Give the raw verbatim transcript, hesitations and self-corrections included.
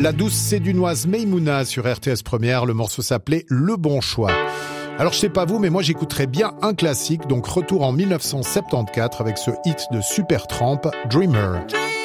La douce sédunoise Maïmouna sur R T S Première, le morceau s'appelait Le Bon Choix. Alors je sais pas vous, mais moi j'écouterais bien un classique, donc retour en dix-neuf cent soixante-quatorze avec ce hit de Supertramp, Dreamer.